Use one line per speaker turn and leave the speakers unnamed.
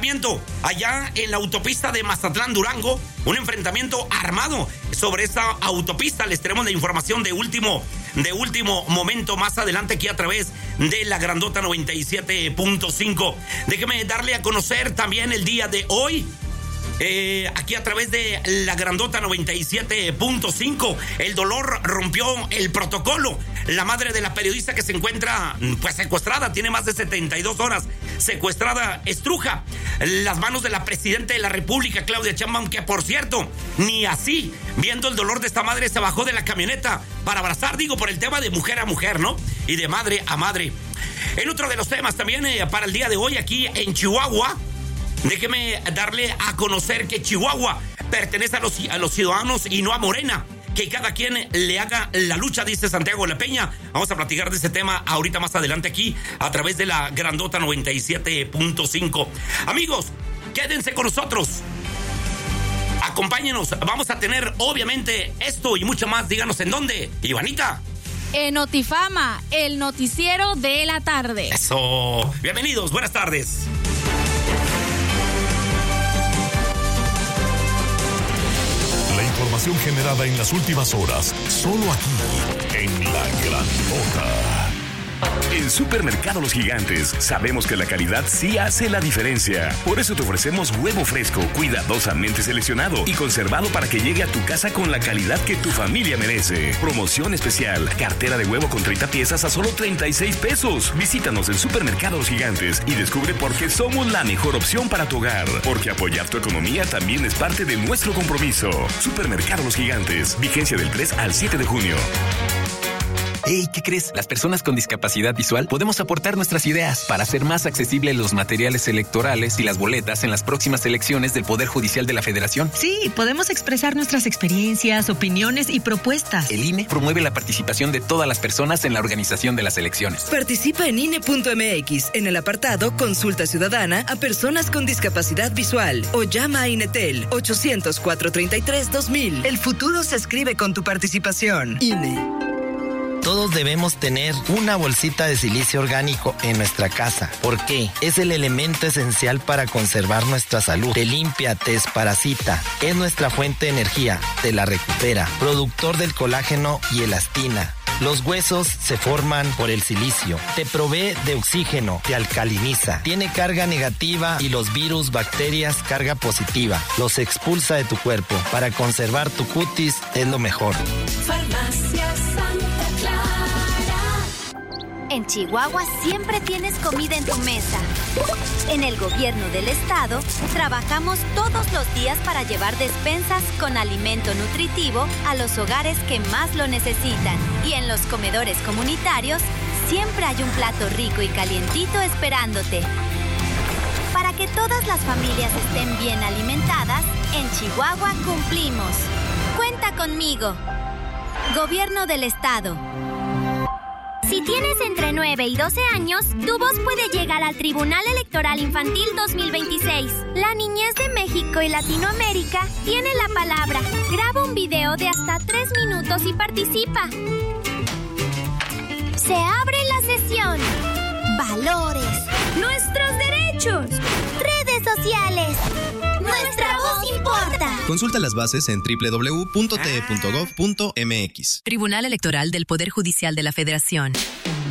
enfrentamiento allá en la autopista de Mazatlán-Durango, un enfrentamiento armado sobre esta autopista. Les tenemos la información de último momento más adelante aquí a través de la Grandota 97.5. Déjeme darle a conocer también el día de hoy, aquí a través de la Grandota 97.5, el dolor rompió el protocolo. La madre de la periodista que se encuentra pues secuestrada, tiene más de 72 horas secuestrada, estruja las manos de la presidenta de la República, Claudia Sheinbaum, que por cierto, ni así, viendo el dolor de esta madre, se bajó de la camioneta para abrazar, por el tema de mujer a mujer, ¿no? Y de madre a madre. En otro de los temas también para el día de hoy aquí en Chihuahua, déjeme darle a conocer que Chihuahua pertenece a los ciudadanos y no a Morena. Que cada quien le haga la lucha, dice Santiago La Peña. Vamos a platicar de ese tema ahorita más adelante aquí a través de la Grandota 97.5. Amigos, quédense con nosotros. Acompáñenos. Vamos a tener obviamente esto y mucho más. Díganos en dónde, Ivanita.
En Notifama, el noticiero de la tarde.
Eso. Bienvenidos, buenas tardes.
Información generada en las últimas horas, solo aquí, en La Grandota.
En Supermercado Los Gigantes sabemos que la calidad sí hace la diferencia. Por eso te ofrecemos huevo fresco, cuidadosamente seleccionado y conservado para que llegue a tu casa con la calidad que tu familia merece. Promoción especial, cartera de huevo con 30 piezas a solo 36 pesos. Visítanos en Supermercado Los Gigantes y descubre por qué somos la mejor opción para tu hogar. Porque apoyar tu economía también es parte de nuestro compromiso. Supermercado Los Gigantes, vigencia del 3 al 7 de junio.
Hey, ¿qué crees? Las personas con discapacidad visual podemos aportar nuestras ideas para hacer más accesibles los materiales electorales y las boletas en las próximas elecciones del Poder Judicial de la Federación.
Sí, podemos expresar nuestras experiencias, opiniones y propuestas.
El INE promueve la participación de todas las personas en la organización de las elecciones.
Participa en INE.mx en el apartado Consulta Ciudadana a personas con discapacidad visual o llama a INETEL 800-433-2000. El futuro se escribe con tu participación. INE.
Todos debemos tener una bolsita de silicio orgánico en nuestra casa. ¿Por qué? Es el elemento esencial para conservar nuestra salud. Te limpia, te desparasita. Es nuestra fuente de energía. Te la recupera. Productor del colágeno y elastina. Los huesos se forman por el silicio. Te provee de oxígeno, te alcaliniza. Tiene carga negativa y los virus, bacterias, carga positiva. Los expulsa de tu cuerpo. Para conservar tu cutis es lo mejor.
Farmacia Santa Clara.
En Chihuahua siempre tienes comida en tu mesa. En el gobierno del estado trabajamos todos los días para llevar despensas con alimento nutritivo a los hogares que más lo necesitan. Y en los comedores comunitarios siempre hay un plato rico y calientito esperándote. Para que todas las familias estén bien alimentadas, en Chihuahua cumplimos. Cuenta conmigo. Gobierno del estado.
Si tienes entre 9 y 12 años, tu voz puede llegar al Tribunal Electoral Infantil 2026. La niñez de México y Latinoamérica tiene la palabra. Graba un video de hasta 3 minutos y participa. Se abre la sesión. Valores. Nuestros derechos. Redes sociales. Nuestra voz importa.
Consulta las bases en www.te.gov.mx.
Tribunal Electoral del Poder Judicial de la Federación.